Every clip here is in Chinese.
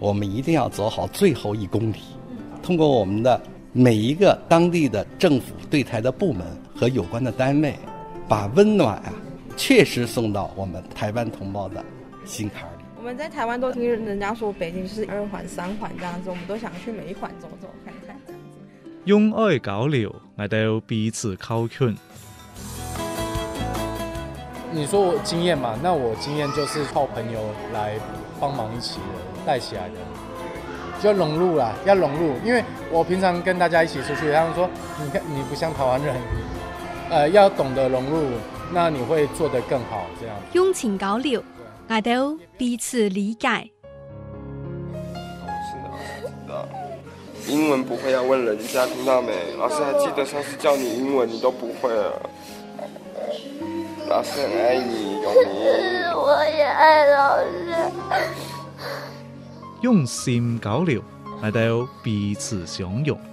我们一定要走好最后1公里，通过我们的每一个当地的政府对台的部门和有关的单位，把温暖确实送到我们台湾同胞的心坎里。 我们在台湾都听人家说北京是2环3环这样子，我们都想去每一环走走看看这样子。 用愛交流，我哋彼此靠近。 你说我经验嘛，那我经验就是靠朋友来帮忙一起的带起来的，就融入啦，要融入。因为我平常跟大家一起出去，他们说你看你不像台湾人，要懂得融入，那你会做得更好这样。 用情交流，我哋彼此理解。 英文不会要问人家，听到没？老师还记得上次教你英文，你都不会了。老师很爱你，永明。 我也爱老师。 用心交流，我哋彼此相容。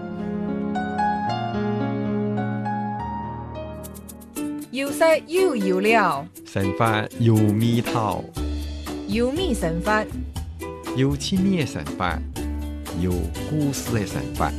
要識要料， 神法要味道， 要咩神法？ 有趣的神法，有故事的神法。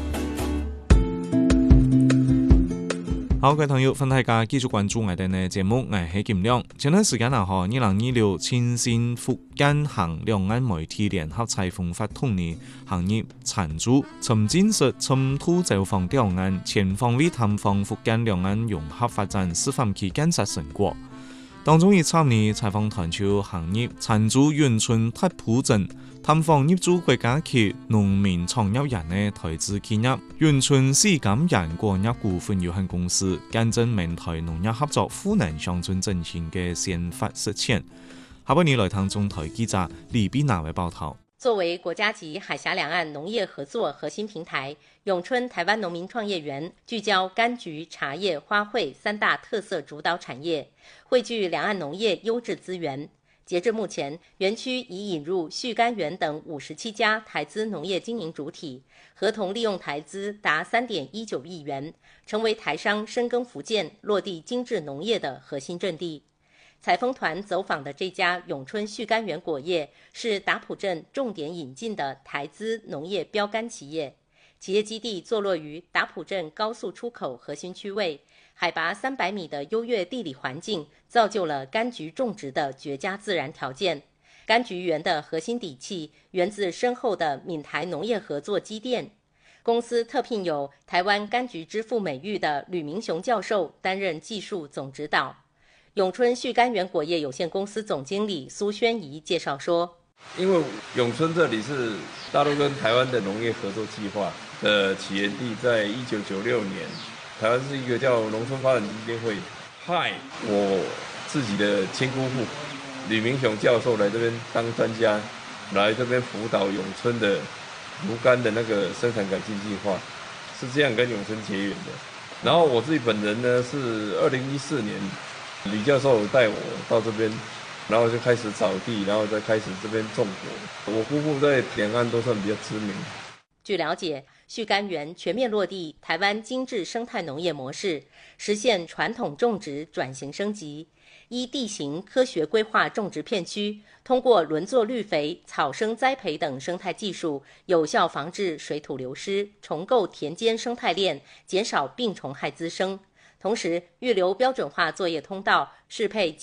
好，各位朋友，歡迎大家繼續關注我哋嘅節目，我係金亮。前段時間2026青線福建行兩岸媒體聯合採訪發通呢行業參與，尋展示尋土走訪兩岸，全方位探訪福建兩岸融合發展示範期建設成果。當中以參與採訪團就行業參與遠村太埔鎮探訪業主國家級農民創業人嘅台資企業遠村市感人國業股份有限公司，見證闽台農業合作富能鄉村振興嘅先發實踐。下半年來聽中台記者李碧娜為報道。 作為國家級海峽兩岸農業合作核心平台，永春台灣農民創業園聚焦柑橘、茶葉、花卉3大特色主導產業，匯聚兩岸農業優質資源。截至目前，園區已引入旭柑園等57家台資農業經營主體，合同利用台資達3.19億元，成為台商深耕福建、落地精緻農業的核心陣地。採風團走訪的這家永春旭柑園果業是打浦鎮重點引進的台資農業標柑企業，企業基地坐落於打浦鎮高速出口核心區位，海拔300米的優越地理環境造就了柑橘種植的絕佳自然條件。柑橘園的核心底氣源自深厚的閩台農業合作積澱。公司特聘有台灣柑橘之父美譽的呂明雄教授擔任技術總指導。永春旭柑園果業有限公司總經理蘇宣儀介紹說， 因為永春這裡是大陸跟台灣的農業合作計劃的起源地，在1996年，台灣是一個叫農村發展基金會派我自己的親姑父呂明雄教授來這邊當專家，來這邊輔導永春的芦柑的那個生產改進計劃，是這樣跟永春結緣的。然後我自己本人呢，是2014年李教授帶我到這邊，然後就開始找地，然後再開始這邊種果。我姑父在兩岸都算比較知名。 據了解，旭柑園全面落地台灣精緻生態農業模式，實現傳統種植轉型升級，依地形科學規劃種植片區，通過輪作綠肥、草生栽培等生態技術，有效防治水土流失，重構田間生態鏈，減少病蟲害滋生。同時，預留標準化作業通道，適配